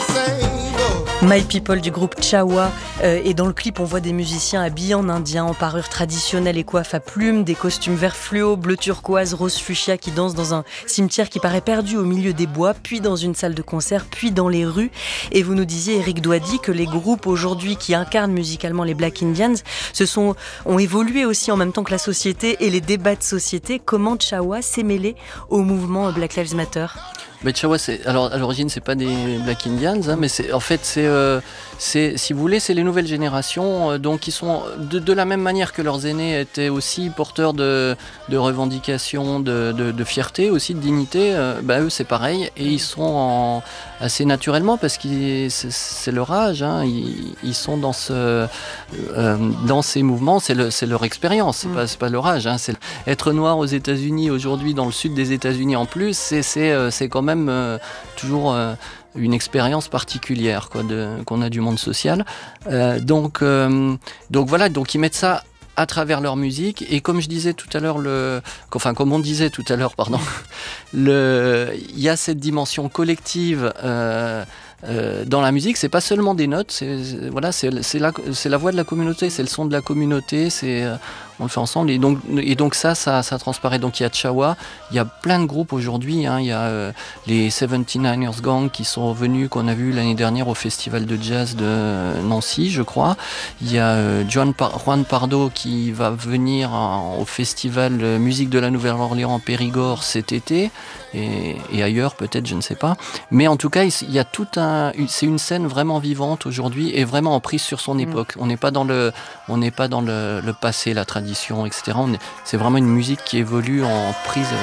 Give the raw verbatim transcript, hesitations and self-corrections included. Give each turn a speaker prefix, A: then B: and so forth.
A: My People du groupe Chawa, euh, et dans le clip on voit des musiciens habillés en indien, en parure traditionnelle et coiffes à plumes, des costumes vert fluo, bleu turquoise, rose fuchsia qui dansent dans un cimetière qui paraît perdu au milieu des bois, puis dans une salle de concert, puis dans les rues. Et vous nous disiez, Eric Douady, que les groupes aujourd'hui qui incarnent musicalement les Black Indians se sont, ont évolué aussi en même temps que la société et les débats de société. Comment Chawa s'est mêlé au mouvement Black Lives Matter ?
B: Mais Chawa, c'est, alors à l'origine, c'est pas des Black Indians, hein, mais c'est, en fait, c'est, euh, c'est, si vous voulez, c'est les nouvelles générations, euh, donc qui sont de, de la même manière que leurs aînés étaient aussi porteurs de, de revendications, de, de, de fierté, aussi de dignité. Euh, bah eux, c'est pareil, et ils sont en, assez naturellement parce que c'est, c'est leur âge, hein, ils, ils sont dans ce, euh, dans ces mouvements, c'est, le, c'est leur expérience, c'est, mmh. pas, c'est pas leur âge. Hein, c'est être noir aux États-Unis aujourd'hui, dans le sud des États-Unis en plus, c'est, c'est, euh, c'est quand même même euh, toujours euh, une expérience particulière quoi, de, qu'on a du monde social. Euh, donc, euh, donc voilà, donc ils mettent ça à travers leur musique et comme je disais tout à l'heure, le, enfin comme on disait tout à l'heure, pardon, le, il y a cette dimension collective. Euh, Euh, dans la musique, c'est pas seulement des notes, c'est, c'est, voilà, c'est, c'est, la, c'est la voix de la communauté, c'est le son de la communauté, c'est, euh, on le fait ensemble et donc, et donc ça, ça, ça transparaît. Donc il y a Chawa, il y a plein de groupes aujourd'hui, hein, il y a euh, les soixante-dix-neuf ers Gang qui sont venus, qu'on a vu l'année dernière au festival de jazz de Nancy, je crois. Il y a euh, Juan, Par- Juan Pardo qui va venir en, au festival euh, Musique de la Nouvelle-Orléans en Périgord cet été et, et ailleurs peut-être, je ne sais pas. Mais en tout cas, il, il y a tout un c'est une scène vraiment vivante aujourd'hui et vraiment en prise sur son époque. On n'est pas dans le, on n'est pas dans le, le passé, la tradition, et cetera. On est, c'est vraiment une musique qui évolue en prise avec